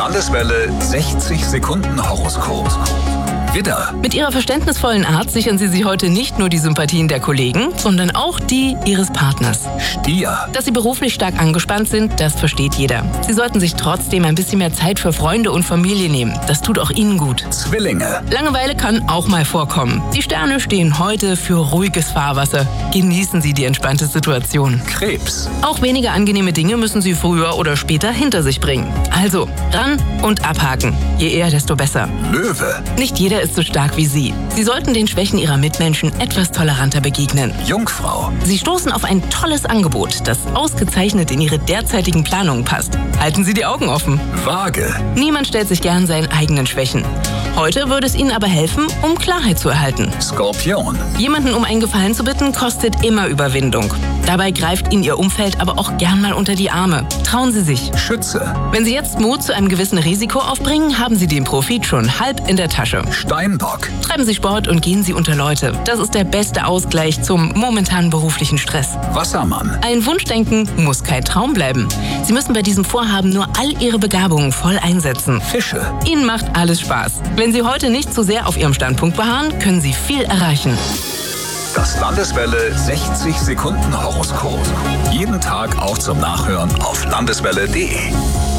Landeswelle 60 Sekunden Horoskop. Widder. Mit Ihrer verständnisvollen Art sichern Sie sich heute nicht nur die Sympathien der Kollegen, sondern auch die Ihres Partners. Stier. Dass Sie beruflich stark angespannt sind, das versteht jeder. Sie sollten sich trotzdem ein bisschen mehr Zeit für Freunde und Familie nehmen. Das tut auch Ihnen gut. Zwillinge. Langeweile kann auch mal vorkommen. Die Sterne stehen heute für ruhiges Fahrwasser. Genießen Sie die entspannte Situation. Krebs. Auch weniger angenehme Dinge müssen Sie früher oder später hinter sich bringen. Also, ran und abhaken. Je eher, desto besser. Löwe. Nicht jeder ist so stark wie Sie. Sie sollten den Schwächen Ihrer Mitmenschen etwas toleranter begegnen. Jungfrau. Sie stoßen auf ein tolles Angebot, das ausgezeichnet in Ihre derzeitigen Planungen passt. Halten Sie die Augen offen. Waage. Niemand stellt sich gern seinen eigenen Schwächen. Heute würde es Ihnen aber helfen, um Klarheit zu erhalten. Skorpion. Jemanden um einen Gefallen zu bitten, kostet immer Überwindung. Dabei greift Ihnen Ihr Umfeld aber auch gern mal unter die Arme. Trauen Sie sich. Schütze. Wenn Sie jetzt Mut zu einem gewissen Risiko aufbringen, haben Sie den Profit schon halb in der Tasche. Steinbock. Treiben Sie Sport und gehen Sie unter Leute. Das ist der beste Ausgleich zum momentanen beruflichen Stress. Wassermann. Ein Wunschdenken muss kein Traum bleiben. Sie müssen bei diesem Vorhaben nur all Ihre Begabungen voll einsetzen. Fische. Ihnen macht alles Spaß. Wenn Sie heute nicht zu sehr auf Ihrem Standpunkt beharren, können Sie viel erreichen. Das Landeswelle 60 Sekunden Horoskop. Jeden Tag auch zum Nachhören auf landeswelle.de.